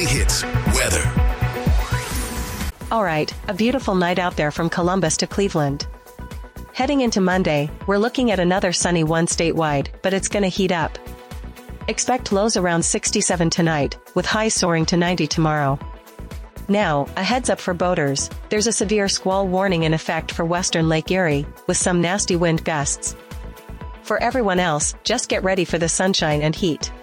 Weekly Hits weather. All right, a beautiful night out there from Columbus to Cleveland. Heading into Monday, we're looking at another sunny one statewide, but it's gonna heat up. Expect lows around 67 tonight, with highs soaring to 90 tomorrow. Now, a heads up for boaters, there's a severe squall warning in effect for western Lake Erie, with some nasty wind gusts. For everyone else, just get ready for the sunshine and heat.